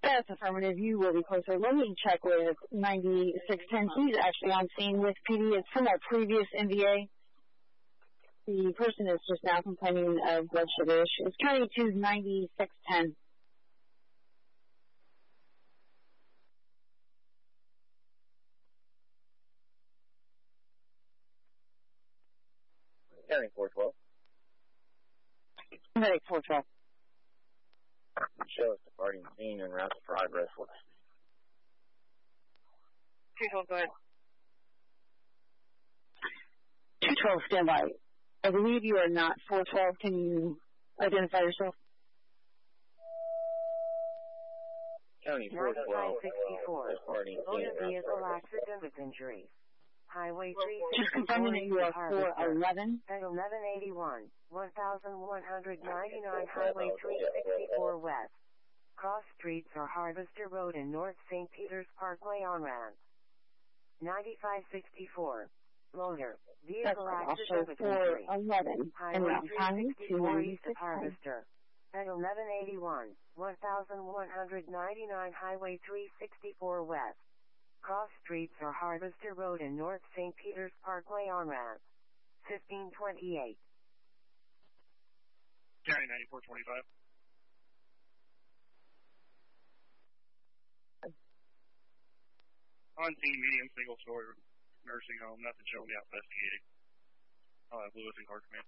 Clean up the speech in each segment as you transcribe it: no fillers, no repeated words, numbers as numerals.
That's affirmative. You will be closer. Let me check with 9610. He's actually on scene with PD. It's from our previous NVA. The person is just now complaining of blood sugar issues. County to 9610. County 412. Medic 412. Show us departing scene and route for high breathless. 212, go ahead. 212, stand by. I believe you are not 412. Can you identify yourself? County 412. 6564. Motor vehicle accident with injuries. Highway 364. Just confirming that you are 411. At 1181, 1199 Highway 364 West. Cross streets are Harvester Road and North St. Peter's Parkway on ramp. 9564. Motor vehicle accident with injury. 411. Highway 364 East of Harvester. At 1181, 1199 Highway 364 West. Cross streets are Harvester Road and North St. Peter's Parkway on ramp. 1528. County 9425. On scene, medium, single story nursing home, nothing showing out investigating. I'll have Lewis and Car Command.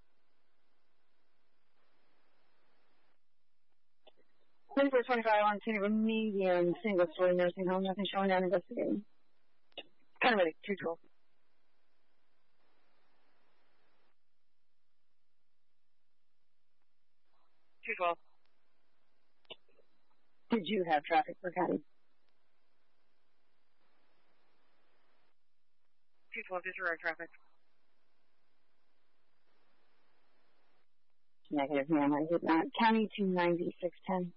2425 on scene of a medium single story nursing home, nothing showing out investigating. Paramedic 212. Did you have traffic for County? 212, disregard traffic. Negative, ma'am, I did not. County to 9610.